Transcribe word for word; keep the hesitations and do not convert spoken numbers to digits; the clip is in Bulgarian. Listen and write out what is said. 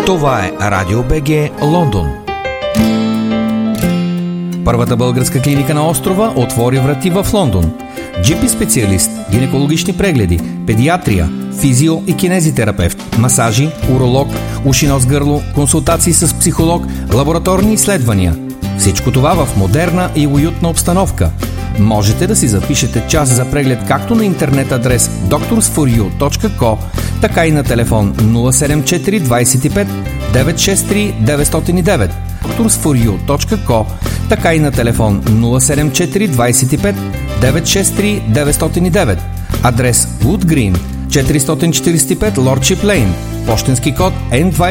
Това е Радио БГ Лондон. Първата българска клиника на острова отвори врати в Лондон. джи пи специалист, гинекологични прегледи, педиатрия, физио и кинезитерапевт, масажи, уролог, уши, нос, гърло, консултации с психолог, лабораторни изследвания. Всичко това в модерна и уютна обстановка. Можете да си запишете час за преглед както на интернет адрес доктор фор ю точка ко, така и на телефон нула седем четири двадесет и пет деветстотин и шестдесет и три деветстотин и девет, доктор фор ю точка ко, така и на телефон нула седем четири двадесет и пет деветстотин и шестдесет и три деветстотин и девет, адрес Wood Green, четиристотин четиридесет и пет Lordship Lane, пощенски код Н двадесет